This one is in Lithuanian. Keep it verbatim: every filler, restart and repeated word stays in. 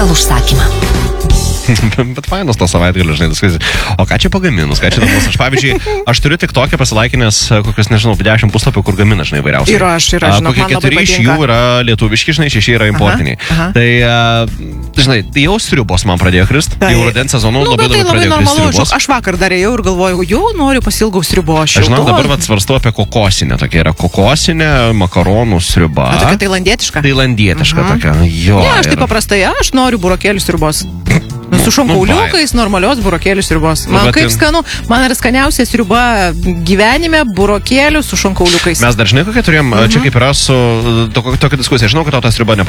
pagal užsakymą. Bet fainas to savaitgalio, žinai, diskusija. O ką čia pagaminus, ką čia dabar? Aš, pavyzdžiui, aš turiu tik tokią pasilaikinęs, kokius, nežinau, dešimt puslapių, kur gamina, žinai, vairiausiai. Ir aš, ir aš, žinau, kokie keturi iš jų yra lietuviški, žinai, šeši yra importiniai. Aha, aha. Tai, žinai, tai jau sriubos man pradėjo krist. Tai jau rudens sezonu nu, labai tai labai pradėjo krist sriubos. Aš vakar dar ėjau ir galvojau, jau noriu pasilgau sriubos. Aš žinau, dabar vat svarstau apie kokosinę. Tokia yra kokosinė, makaronų sriuba. A, tokia tailandietiška? Tailandietiška Aha. tokia. Jo. Ne, aš taip paprastai, aš noriu burokėlių sriubos. Su šonkauliukais, nu, normalios burokėlių sriubos. Man nu, kaip ten... skanu, man yra skaniausia sriuba gyvenime burokėlių su šonkauliukais. Mes dar žinai, kokia turėjom, uh -huh. čia kaip yra su tokia diskusija. Žinau, kad tau ta sriuba nepatinka.